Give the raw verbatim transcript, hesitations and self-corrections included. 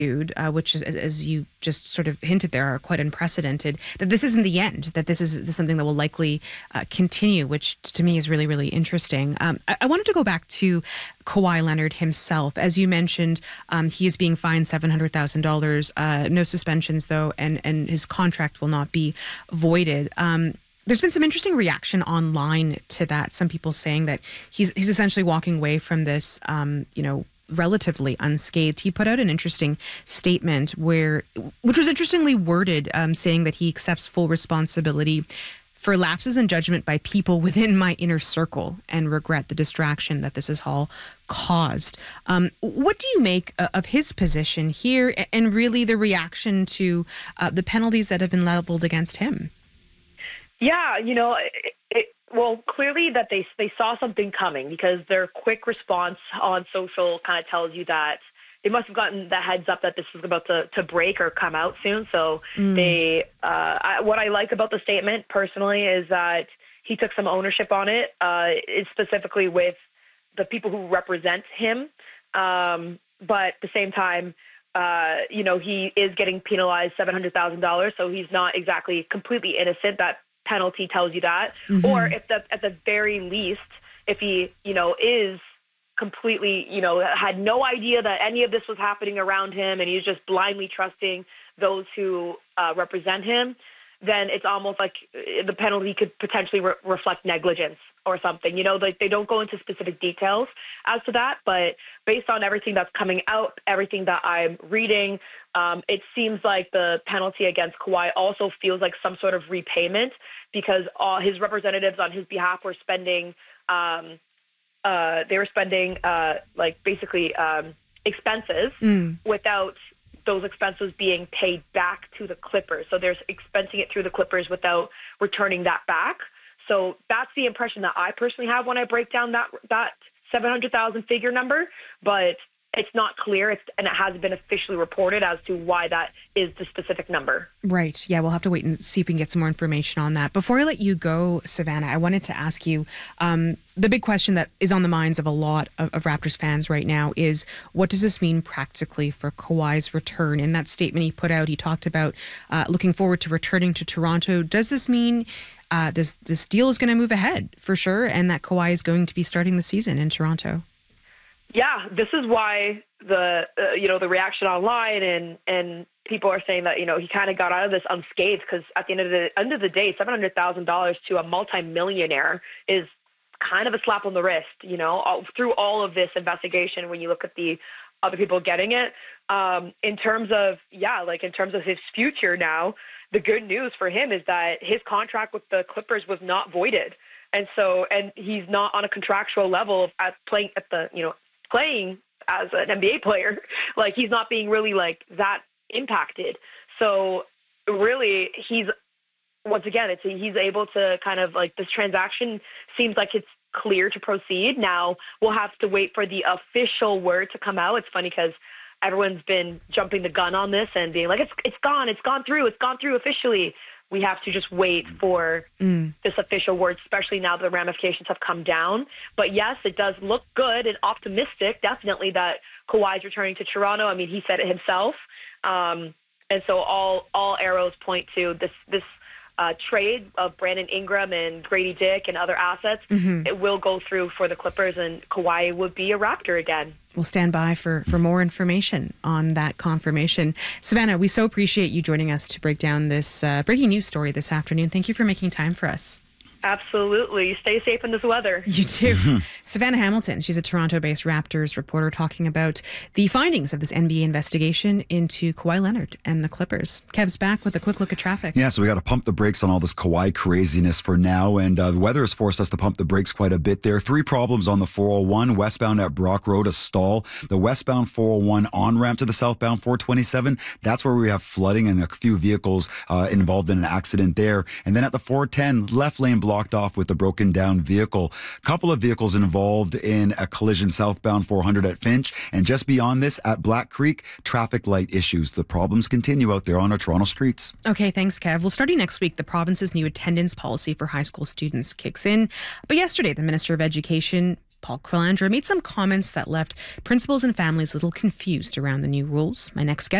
Uh, which is, as, as you just sort of hinted there, are quite unprecedented, that this isn't the end, that this is, this is something that will likely uh, continue, which to me is really, really interesting. Um, I, I wanted to go back to Kawhi Leonard himself. As you mentioned, um, he is being fined seven hundred thousand dollars, uh, no suspensions though, and, and his contract will not be voided. Um, There's been some interesting reaction online to that. Some people saying that he's he's essentially walking away from this, um, you know, relatively unscathed. He put out an interesting statement where, which was interestingly worded, um, saying that he accepts full responsibility for lapses in judgment by people within my inner circle and regret the distraction that this has all caused. Um, what do you make uh, of his position here and really the reaction to uh, the penalties that have been leveled against him? Yeah, you know, it, it, well, clearly that they they saw something coming, because their quick response on social kind of tells you that they must have gotten the heads up that this was about to, to break or come out soon. So mm. they, uh, I, what I like about the statement personally is that he took some ownership on it, uh, specifically with the people who represent him. Um, but at the same time, uh, you know, he is getting penalized seven hundred thousand dollars, so he's not exactly completely innocent. That penalty tells you that. Mm-hmm. Or if the, at the very least, if he, you know, is completely, you know, had no idea that any of this was happening around him and he's just blindly trusting those who uh, represent him, then it's almost like the penalty could potentially re- reflect negligence or something. You know, like they don't go into specific details as to that, but based on everything that's coming out, everything that I'm reading, um, it seems like the penalty against Kawhi also feels like some sort of repayment, because all his representatives on his behalf were spending, um, uh, they were spending uh, like basically um, expenses mm. without those expenses being paid back to the Clippers. So they're expensing it through the Clippers without returning that back. So that's the impression that I personally have when I break down that that seven hundred thousand figure number, but it's not clear, it's, and it hasn't been officially reported as to why that is the specific number. Right. Yeah, we'll have to wait and see if we can get some more information on that. Before I let you go, Savannah, I wanted to ask you, um, the big question that is on the minds of a lot of, of Raptors fans right now is, what does this mean practically for Kawhi's return? In that statement he put out, he talked about uh, looking forward to returning to Toronto. Does this mean uh, this this deal is going to move ahead for sure, and that Kawhi is going to be starting the season in Toronto? Yeah, this is why the uh, you know the reaction online and and people are saying that, you know, he kind of got out of this unscathed, because at the end of the end of the day, seven hundred thousand dollars to a multimillionaire is kind of a slap on the wrist. You know, all, through all of this investigation, when you look at the other people getting it, um, in terms of yeah, like in terms of his future now, the good news for him is that his contract with the Clippers was not voided, and so and he's not on a contractual level of at playing at the you know. playing as an N B A player. Like, he's not being really like that impacted. So really he's, once again, it's he's able to kind of like, this transaction seems like it's clear to proceed. Now we'll have to wait for the official word to come out. It's funny because everyone's been jumping the gun on this and being like, it's it's gone, it's gone through, it's gone through officially. We have to just wait for mm. this official word, especially now that the ramifications have come down. But yes, it does look good and optimistic, definitely, that Kawhi's returning to Toronto. I mean, he said it himself. Um, and so all all arrows point to this this uh, trade of Brandon Ingram and Grady Dick and other assets. Mm-hmm. It will go through for the Clippers, and Kawhi would be a Raptor again. We'll stand by for, for more information on that confirmation. Savannah, we so appreciate you joining us to break down this uh, breaking news story this afternoon. Thank you for making time for us. Absolutely. Stay safe in this weather. You too. Mm-hmm. Savannah Hamilton, she's a Toronto-based Raptors reporter, talking about the findings of this N B A investigation into Kawhi Leonard and the Clippers. Kev's back with a quick look at traffic. Yeah, so we got to pump the brakes on all this Kawhi craziness for now, and uh, the weather has forced us to pump the brakes quite a bit there. Three problems on the four oh one, westbound at Brock Road, a stall. The westbound four oh one on-ramp to the southbound four twenty-seven, that's where we have flooding and a few vehicles uh, involved in an accident there. And then at the four ten, left lane block blocked off with a broken down vehicle. A couple of vehicles involved in a collision southbound four hundred at Finch. And just beyond this, at Black Creek, traffic light issues. The problems continue out there on our Toronto streets. Okay, thanks, Kev. Well, starting next week, the province's new attendance policy for high school students kicks in. But yesterday, the Minister of Education Paul Kurlander, made some comments that left principals and families a little confused around the new rules. My next guest